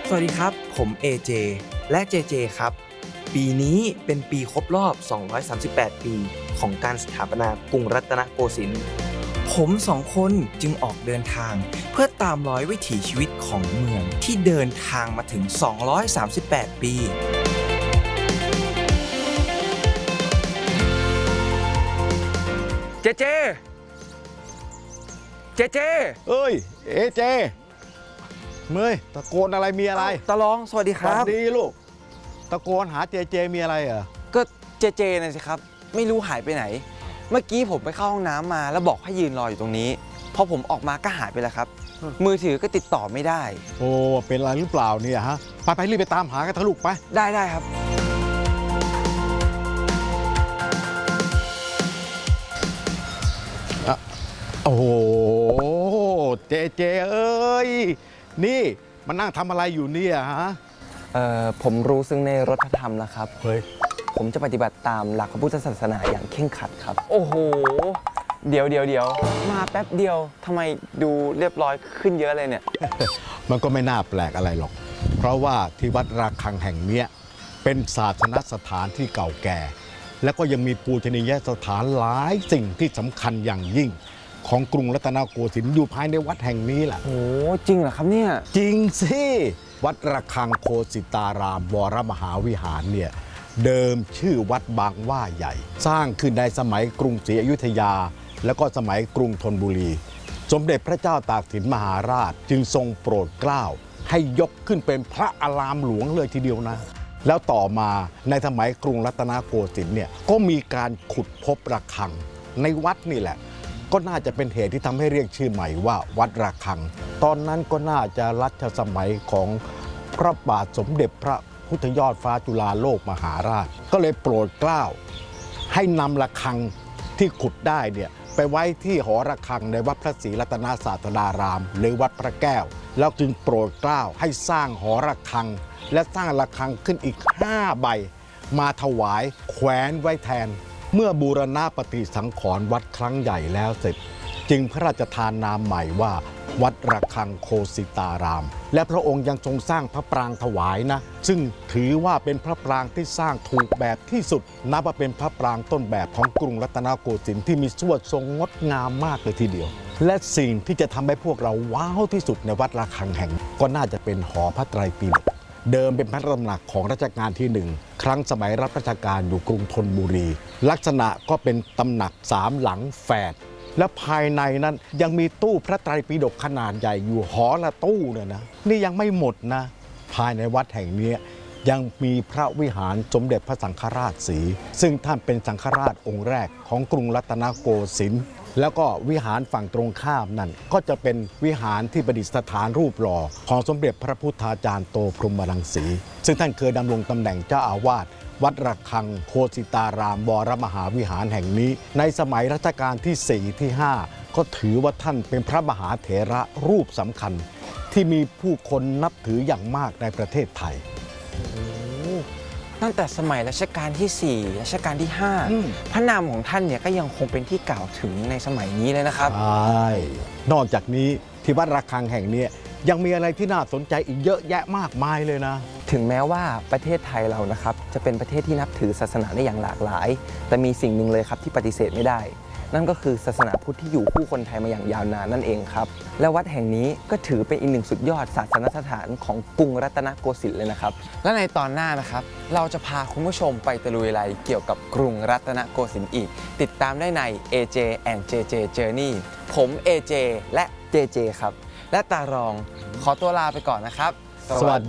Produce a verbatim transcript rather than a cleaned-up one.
สวัสดีครับผม เอ เจ และ เจ เจ ครับปีนี้เป็นปีครบรอบสองร้อยสามสิบแปดปีของการสถาปนากรุงรัตนโกสินทร์ผมสองคนจึงออกเดินทางเพื่อตามรอยวิถีชีวิตของเมืองที่เดินทางมาถึงสองร้อยสามสิบแปดปีเจ เจ เจ เจเอ้ย เอเจเมยตะโกนอะไรมีอะไรตาลองสวัสดีคสวัรับสดีลูกตะโกนหาเจเจมีอะไรเหรอก็เจ เจนะสิครับไม่รู้หายไปไหนเมื่อกี้ผมไปเข้าห้องน้ำมาแล้วบอกให้ยืนรออยู่ตรงนี้พอผมออกมาก็หายไปแล้วครับมือถือก็ติดต่อไม่ได้โอ้เป็นอะไรหรือเปล่าเนี่ยฮะไปไปรีบไปตามหากันเถอะลูกไปได้ได้ครับโอ้โหเจเจเอ้ยนี่มานั่งทำอะไรอยู่เนี่ยฮะเอ่อผมรู้ซึ่งในรัฐธรรมแล้วครับเฮ้ยผมจะปฏิบัติตามหลักพระพุทธศาสนาอย่างเคร่งครัดครับโอ้โหเดี๋ยวเดี๋ยวเดี๋ยวมาแป๊บเดียวทำไมดูเรียบร้อยขึ้นเยอะเลยเนี่ยมันก็ไม่น่าแปลกอะไรหรอกเพราะว่าที่วัดระฆังแห่งเนี้ยเป็นศาสนสถานที่เก่าแก่แล้วก็ยังมีปูชนียสถานหลายสิ่งที่สำคัญอย่างยิ่งของกรุงรัตนโกสินทร์อยู่ภายในวัดแห่งนี้แหละโอ้จริงเหรอครับเนี่ยจริงสิวัดระฆังโคสิตารามวรมหาวิหารเนี่ยเดิมชื่อวัดบางหว่าใหญ่ สร้างขึ้นในสมัยกรุงศรีอยุธยา แล้วก็สมัยกรุงธนบุรี สมเด็จพระเจ้าตากสินมหาราชจึงทรงโปรดเกล้าให้ยกขึ้นเป็นพระอารามหลวงเลยทีเดียวนะ แล้วต่อมาในสมัยกรุงรัตนโกสินทร์เนี่ยก็มีการขุดพบระฆังในวัดนี่แหละก็น่าจะเป็นเหตุที่ทำให้เรียกชื่อใหม่ว่าวัดระฆังตอนนั้นก็น่าจะรัชสมัยของพระบาทสมเด็จพระพุทธยอดฟ้าจุฬาโลกมหาราชก็เลยโปรดเกล้าให้นำระฆังที่ขุดได้เนี่ยไปไว้ที่หอระฆังในวัดพระศรีรัตนศาสดารามหรือวัดพระแก้วแล้วจึงโปรดเกล้าให้สร้างหอระฆังและสร้างระฆังขึ้นอีกห้าใบมาถวายแขวนไว้แทนเมื่อบูรณะปฏิสังขรณ์วัดครั้งใหญ่แล้วเสร็จจึงพระราชทานนามใหม่ว่าวัดระฆังโคสิตารามและพระองค์ยังทรงสร้างพระปรางถวายนะซึ่งถือว่าเป็นพระปรางที่สร้างถูกแบบที่สุดนับว่าเป็นพระปรางต้นแบบของกรุงรัตนโกสินทร์ที่มีสวดทรงงดงามมากเลยทีเดียวและสิ่งที่จะทำให้พวกเราว้าวที่สุดในวัดระฆังแห่งก็น่าจะเป็นหอพระไตรปิฎกเดิมเป็นพระตำหนักของรัชกาลที่หนึ่งครั้งสมัยรับราชการอยู่กรุงธนบุรีลักษณะก็เป็นตำหนักสามหลังแฝดและภายในนั้นยังมีตู้พระไตรปิฎกขนาดใหญ่อยู่หอละตู้เนี่ยนะนี่ยังไม่หมดนะภายในวัดแห่งนี้ยังมีพระวิหารสมเด็จพระสังฆราชศรีซึ่งท่านเป็นสังฆราชองค์แรกของกรุงรัตนโกสินทร์แล้วก็วิหารฝั่งตรงข้ามนั่นก็จะเป็นวิหารที่ประดิษฐานรูปหล่อของสมเด็จพระพุทธาจารย์โตพรหมรังสีซึ่งท่านเคยดำรงตำแหน่งเจ้าอาวาสวัดระฆังโคสิตารามวรมหาวิหารแห่งนี้ในสมัยรัชกาลที่สี่ที่ห้าก็ถือว่าท่านเป็นพระมหาเถระรูปสำคัญที่มีผู้คนนับถืออย่างมากในประเทศไทยตั้งแต่สมัยรัชกาลที่สี่รัชกาลที่ห้าพระนามของท่านเนี่ยก็ยังคงเป็นที่กล่าวถึงในสมัยนี้เลยนะครับใช่นอกจากนี้ที่วัดระฆังแห่งนี้ยังมีอะไรที่น่าสนใจอีกเยอะแยะมากมายเลยนะถึงแม้ว่าประเทศไทยเรานะครับจะเป็นประเทศที่นับถือศาสนาได้อย่างหลากหลายแต่มีสิ่งหนึ่งเลยครับที่ปฏิเสธไม่ได้นั่นก็คือศาสนาพุทธที่อยู่คู่คนไทยมาอย่างยาวนานนั่นเองครับและวัดแห่งนี้ก็ถือเป็นอีกหนึ่งสุดยอดศาสนสถานของกรุงรัตนโกสินทร์เลยนะครับและในตอนหน้านะครับเราจะพาคุณผู้ชมไปตะลุยอะไรเกี่ยวกับกรุงรัตนโกสินทร์อีกติดตามได้ใน เอ เจ and เจ เจ Journey ผม เอ เจ และ เจ เจ ครับและตารองขอตัวลาไปก่อนนะครับสวัสดี